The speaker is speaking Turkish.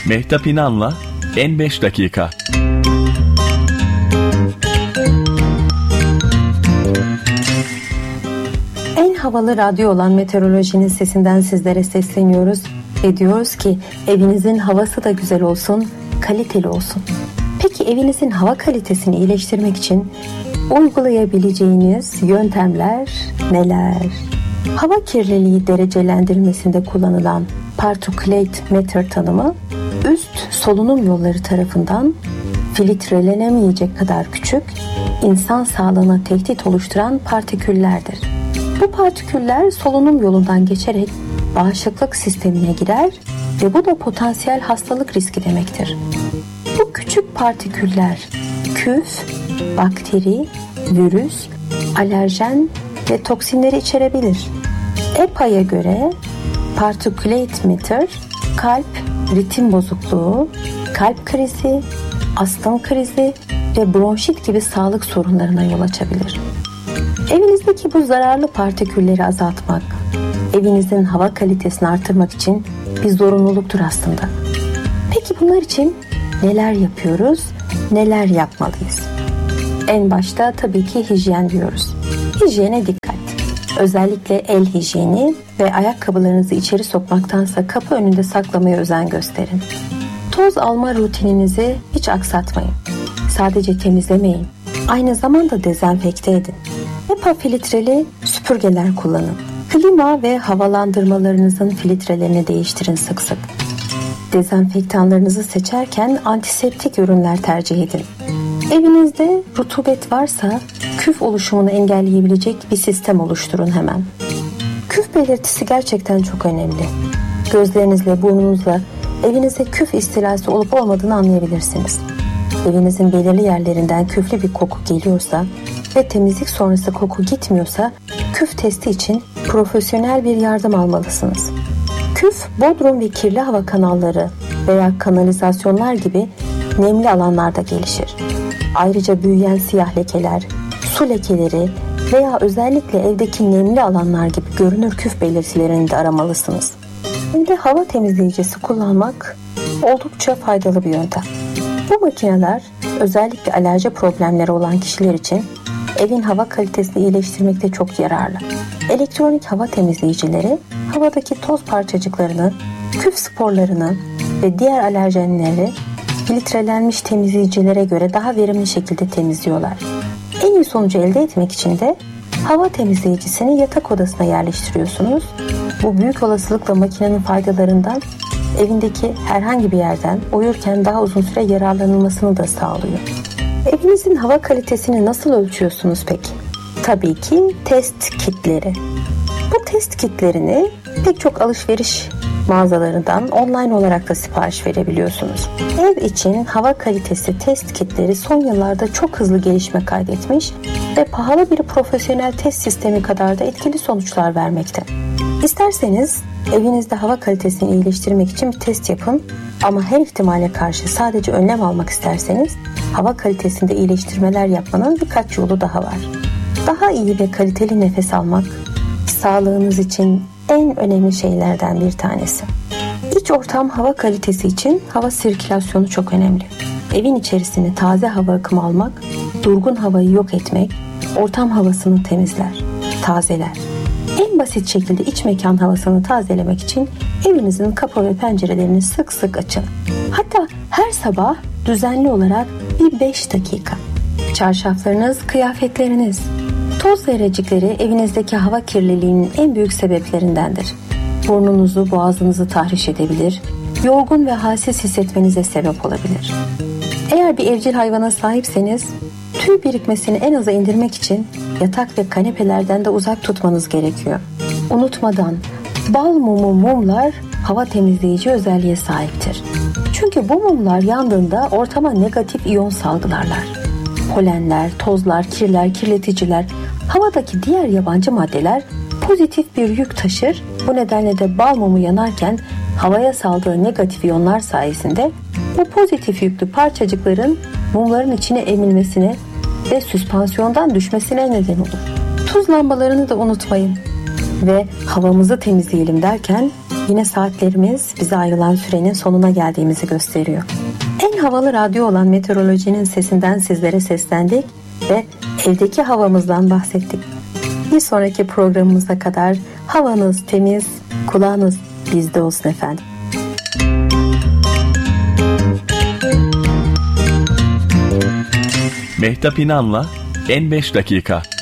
Mehtap İnan'la En 5 Dakika. En havalı radyo olan Meteorolojinin sesinden sizlere sesleniyoruz ve diyoruz ki evinizin havası da güzel olsun, kaliteli olsun. Peki evinizin hava kalitesini iyileştirmek için uygulayabileceğiniz yöntemler neler? Hava kirliliği derecelendirmesinde kullanılan particulate matter tanımı, üst solunum yolları tarafından filtrelenemeyecek kadar küçük, insan sağlığına tehdit oluşturan partiküllerdir. Bu partiküller solunum yolundan geçerek bağışıklık sistemine girer ve bu da potansiyel hastalık riski demektir. Bu küçük partiküller küf, bakteri, virüs, alerjen ve toksinleri içerebilir. EPA'ya göre particulate matter kalp ritim bozukluğu, kalp krizi, astım krizi ve bronşit gibi sağlık sorunlarına yol açabilir. Evinizdeki bu zararlı partikülleri azaltmak, evinizin hava kalitesini artırmak için bir zorunluluktur aslında. Peki bunlar için neler yapıyoruz, neler yapmalıyız? En başta tabii ki hijyen diyoruz. Hijyene dikkat. Özellikle el hijyeni ve ayakkabılarınızı içeri sokmaktansa kapı önünde saklamaya özen gösterin. Toz alma rutininizi hiç aksatmayın. Sadece temizlemeyin, aynı zamanda dezenfekte edin. HEPA filtreli süpürgeler kullanın. Klima ve havalandırmalarınızın filtrelerini değiştirin sık sık. Dezenfektanlarınızı seçerken antiseptik ürünler tercih edin. Evinizde rutubet varsa küf oluşumunu engelleyebilecek bir sistem oluşturun hemen. Küf belirtisi gerçekten çok önemli. Gözlerinizle, burnunuzla evinizde küf istilası olup olmadığını anlayabilirsiniz. Evinizin belirli yerlerinden küflü bir koku geliyorsa ve temizlik sonrası koku gitmiyorsa küf testi için profesyonel bir yardım almalısınız. Küf, bodrum ve kirli hava kanalları veya kanalizasyonlar gibi nemli alanlarda gelişir. Ayrıca büyüyen siyah lekeler, su lekeleri veya özellikle evdeki nemli alanlar gibi görünür küf belirtilerini de aramalısınız. Evde hava temizleyicisi kullanmak oldukça faydalı bir yöntem. Bu makineler özellikle alerji problemleri olan kişiler için evin hava kalitesini iyileştirmekte çok yararlı. Elektronik hava temizleyicileri havadaki toz parçacıklarını, küf sporlarını ve diğer alerjenleri filtrelenmiş temizleyicilere göre daha verimli şekilde temizliyorlar. En iyi sonucu elde etmek için de hava temizleyicisini yatak odasına yerleştiriyorsunuz. Bu büyük olasılıkla makinenin faydalarından evindeki herhangi bir yerden uyurken daha uzun süre yararlanılmasını da sağlıyor. Evinizin hava kalitesini nasıl ölçüyorsunuz peki? Tabii ki test kitleri. Bu test kitlerini pek çok alışveriş mağazalarından online olarak da sipariş verebiliyorsunuz. Ev için hava kalitesi test kitleri son yıllarda çok hızlı gelişme kaydetmiş ve pahalı bir profesyonel test sistemi kadar da etkili sonuçlar vermekte. İsterseniz evinizde hava kalitesini iyileştirmek için bir test yapın ama her ihtimale karşı sadece önlem almak isterseniz hava kalitesinde iyileştirmeler yapmanın birkaç yolu daha var. Daha iyi ve kaliteli nefes almak sağlığınız için en önemli şeylerden bir tanesi. İç ortam hava kalitesi için hava sirkülasyonu çok önemli. Evin içerisine taze hava akımı almak, durgun havayı yok etmek, ortam havasını temizler, tazeler. En basit şekilde iç mekan havasını tazelemek için evinizin kapı ve pencerelerini sık sık açın. Hatta her sabah düzenli olarak bir 5 dakika. Çarşaflarınız, kıyafetleriniz, toz zerrecikleri evinizdeki hava kirliliğinin en büyük sebeplerindendir. Burnunuzu, boğazınızı tahriş edebilir, yorgun ve halsiz hissetmenize sebep olabilir. Eğer bir evcil hayvana sahipseniz, tüy birikmesini en aza indirmek için yatak ve kanepelerden de uzak tutmanız gerekiyor. Unutmadan, bal mumu mumlar hava temizleyici özelliğe sahiptir. Çünkü bu mumlar yandığında ortama negatif iyon salgılarlar. Polenler, tozlar, kirler, kirleticiler, havadaki diğer yabancı maddeler pozitif bir yük taşır. Bu nedenle de bal mumu yanarken havaya saldığı negatif iyonlar sayesinde bu pozitif yüklü parçacıkların mumların içine emilmesine ve süspansiyondan düşmesine neden olur. Tuz lambalarını da unutmayın. Ve havamızı temizleyelim derken Yine saatlerimiz bize ayrılan sürenin sonuna geldiğimizi gösteriyor. En havalı radyo olan Meteoroloji'nin sesinden sizlere seslendik ve evdeki havamızdan bahsettik. Bir sonraki programımıza kadar havanız temiz, kulağınız bizde olsun efendim. Mehtap İnan'la En 5 Dakika.